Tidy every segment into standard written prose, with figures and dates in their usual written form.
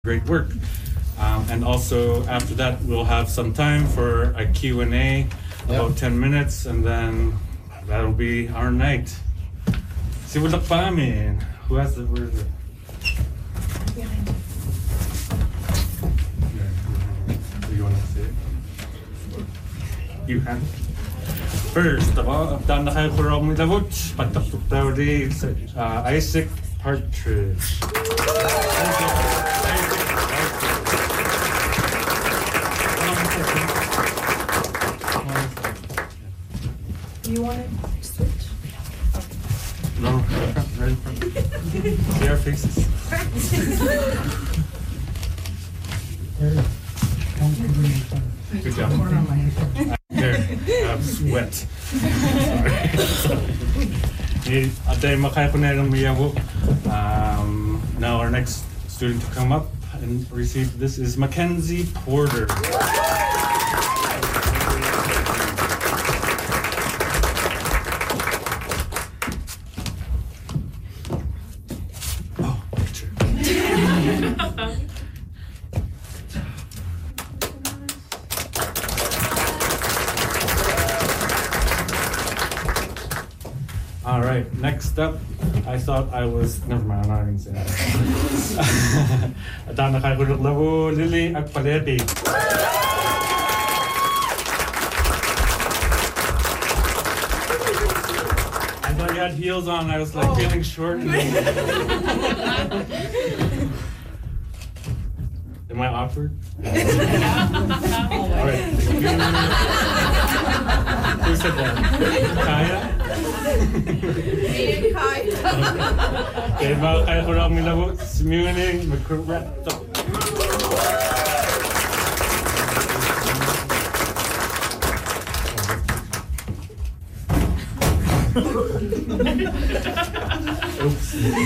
great work. And also after that, we'll have some time for a Q&A, about 10 minutes, and then that'll be our night. Siwalak pa amin. Who has the, where is it? Behind you. Do you want to say it? You have it. First of all, abdan na kayo kurang may labot. Pagtaktok tayo di Isaac Partridge. Do you want to switch? No, right in front. See our faces. Good job. There, I have sweat. Now our next student to come up and receive this is Mackenzie Porter. Oh, picture. All right, next up, I thought I was, never mind, I'm not even saying that. Atang nakakulok labo, Lily Akpaleti. I thought you had heels on, I was like feeling short. Am I awkward? All right, thank you. Who said that? Kaya? Okay, mga kaya ko lang milabot. Smuning, mag-correcto. Oops.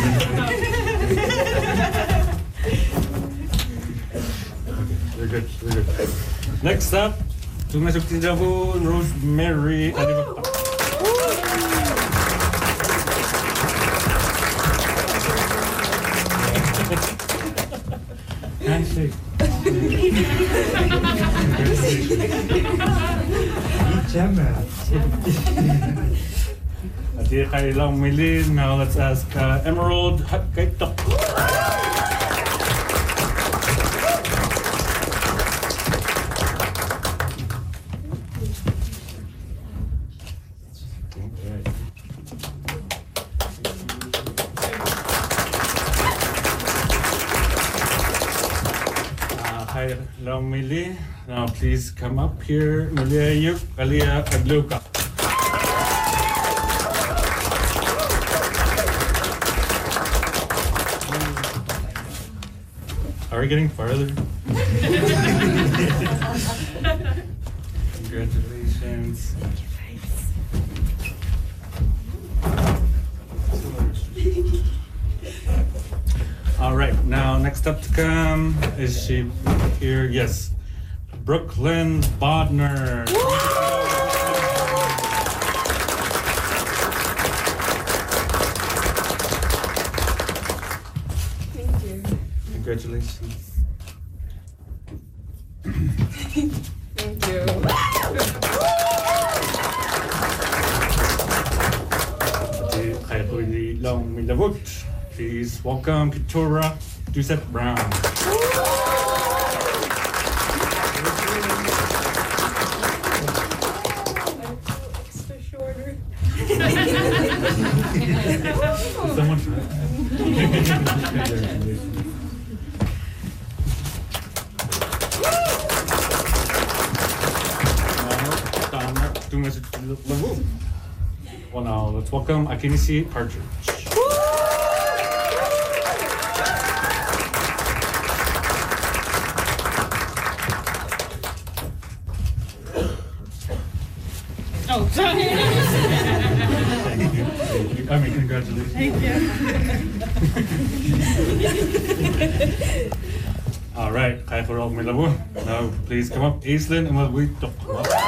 We're good, we're good. Next up, tumasok si Jabu, Rosemary Alibaba. Handshake. Ati kay Long Milin. Now let's ask Emerald Hatkaitok. Hi, Long Mili. Now please come up here. Milia Yuk, Alia Adluka. Are we getting farther? Congratulations. All right, now next up to come, is she here? Yes, Brooklyn Bodner. Thank you. Congratulations. Thank you. Kaya ko hindi lang milabot. Please welcome Keturah Doucette Brown. Extra shorter. Someone Well, now let's welcome Akinisi Partridge. Oh, sorry. Thank you. I mean, congratulations. Thank you. All right, kaya ko rin ako may labo. Now, please come up, Aislinn, and we'll talk about